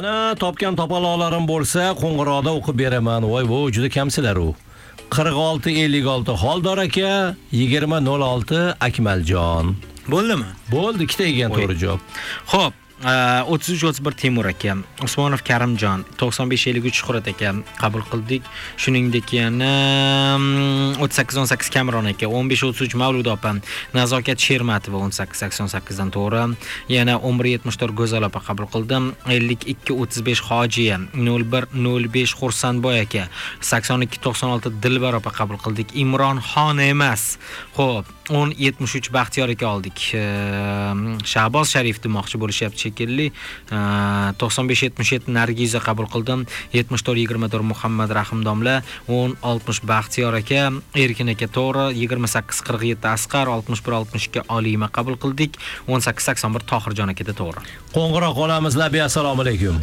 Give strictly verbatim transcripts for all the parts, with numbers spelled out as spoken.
Ana topgan topaloqlarim bo'lsa, qo'ng'iroqda o'qib beraman. Voy, bu juda kamsilar u. qirq olti ellik olti Xoldor aka, yigirma nol olti Akmaljon. Bo'ldimi? Bo'ldi, ikkita degan to'g'ri javob. Xo'p, o'ttiz uch o'ttiz bir Temur aka, Usmonov Karimjon, to'qson besh ellik uch Shuhrat aka qabul qildik. Shuningdek yana o'ttiz sakkiz o'n sakkiz Kamron aka, o'n besh o'ttiz uch Mavlud opa, Nazokat Shermatova o'n sakkiz sakson sakkiz dan to'g'ri. Yana o'n bir yetmish to'rt Go'zal opa qabul qildim. ellik ikki o'ttiz besh Hojiya, nol bir nol besh Xursandboy aka, sakson ikki to'qson olti Dilbar opa qabul qildik. Imronxon emas. Xo'p, o'n yetmish uch Baxtiyor aka oldik. Shahboz Sharif demoqchi bo'lishyapti shekilli. to'qson besh yetmish yetti Nargiza qabul qildim. yetmish to'rt yigirma to'rt Muhammad Rahim domla, o'n oltmish Baxtiyor aka, Erkin aka to'g'ri, yigirma sakkiz qirq yetti Asqar, oltmish bir oltmish ikki Olima qabul qildik. o'n sakkiz sakson bir Tohirjon aka da to'g'ri. Qo'ng'iroq olamiz, Labi, assalomu alaykum.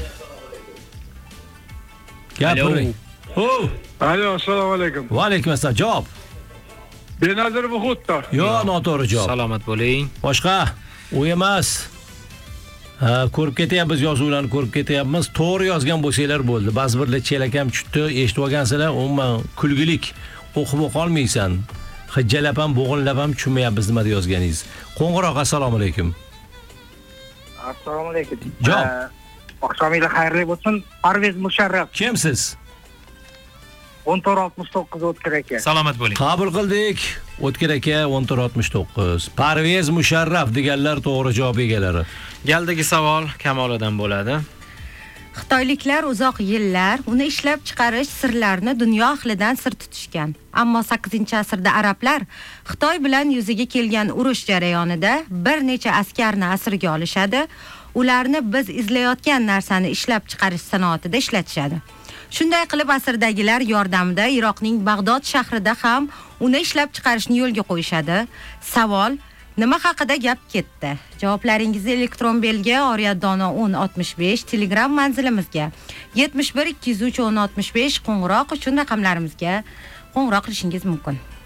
Gapiring. O, Alo, assalomu alaykum. va alaykum assalom. Javob. Benazir Buxuttor. Yo, noto'g'ri javob. Salomat bo'ling. Boshqa? U emas. Ha, ko'rib ketyapmiz, yozuvlarni ko'rib ketyapmiz. To'g'ri yozgan bo'lsanglar bo'ldi. Ba'zi birlar chelakam tutdi, eshitib olgansizlar, umuman kulgilik. O'qib o'qolmaysan. Hijjalab ham, bo'g'inlab ham tushunmayapmiz nima deb yozganingiz. Qo'ng'iroq, assalomu alaykum. Assalomu alaykum. Javob. Oqshomingiz xayrli bo'lsin. Parvez Musharraf. Kimsiz? o'n to'rt oltmish to'qqiz O'tkir aka. Salomat bo'ling. Qabul qildik. O'tkir aka o'n to'rt oltmish to'qqiz. Parvez Musharraf deganlar to'g'ri javob egalari. Galdagi savol Kamolidan bo'ladi. Xitoyliklar uzoq yillar uni ishlab chiqarish sirlarini dunyo ahlidan sir tutishgan. Ammo sakkizinchi asrda arablar Xitoy bilan yuzaga kelgan urush jarayonida bir necha askarni asirga olishadi. Ularni biz izlayotgan narsani ishlab chiqarish sanoatida ishlatishadi. Shunday qilib asrdagilar yordamida Iroqning Bag'dod shahrida ham uni ishlab chiqarishni yo'lga qo'yishadi. Savol: nima haqida gap ketdi? Javoblaringizni elektron belgi Oriyadona o'n oltmish besh, Telegram manzilimizga yetmish bir ikki yuz uch o'n oltmish besh qo'ng'iroq uchun raqamlarimizga qo'ng'iroq qilishingiz mumkin.